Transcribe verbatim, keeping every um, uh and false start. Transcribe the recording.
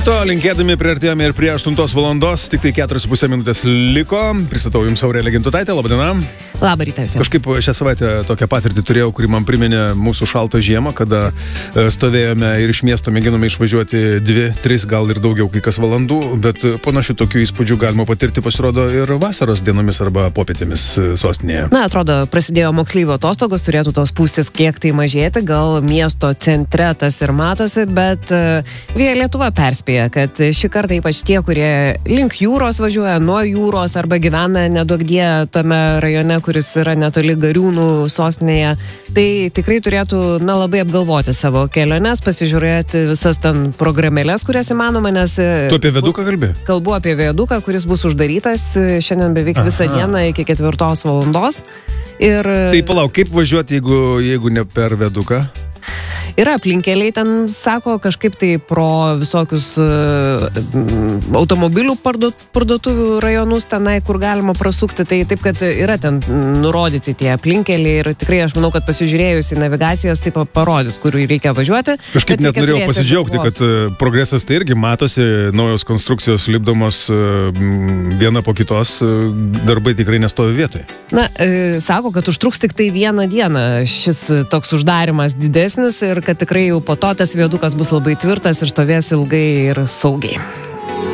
ryto, linkėdami priartėjome ir prie aštuntos valandos, tik tai keturios su pusė minutės liko. Pristatau jums Aurelija Gintutaitė, laba diena. Labą rytą visiems. Kažkaip šią savaitę tokią patirtį turėjau, kuri man priminė mūsų šaltą žiemą, kada stovėjome ir iš miesto mėginome išvažiuoti dvi, tris, gal ir daugiau kai kas valandų, bet panašių tokių įspūdžių galima patirti, pasirodo, ir vasaros dienomis arba popietėmis sostinėje. Na, atrodo, prasidėjo moksleivių atostogos, turėtų tos pūstis kiek tai mažėti, gal miesto centre tas ir matosi, bet Vėja Lietuva perspėja, kad šį kartą ypač tie, kurie link jūros važiuoja, nuo jūros arba gyvena neduokdie tame rajone, kuris yra netoli Gariūnų sostinėje, tai tikrai turėtų, na, labai apgalvoti savo keliones, pasižiūrėti visas ten programėlės, kurias įmanoma, nes... Tu apie viaduką kalbi? Kalbu apie viaduką, kuris bus uždarytas šiandien beveik visą Aha. dieną iki ketvirtos valandos. Ir... Tai palauk, kaip važiuoti, jeigu, jeigu ne per viaduką? Yra aplinkeliai, ten sako, kažkaip tai pro visokius uh, automobilių parduot, parduotuvių rajonus tenai, kur galima prasukti, tai taip, kad yra ten nurodyti tie aplinkeliai ir tikrai aš manau, kad pasižiūrėjus į navigacijas taip parodys, kur reikia važiuoti. Kažkaip net norėjau pasidžiaugti, kad progresas tai irgi matosi, naujos konstrukcijos lipdomos viena po kitos, darbai tikrai nestovi vietoje. Na, e, sako, kad užtruks tik tai vieną dieną šis toks uždarimas didesnis ir kad tikrai jau po to tas viadukas bus labai tvirtas ir stovės ilgai ir saugiai.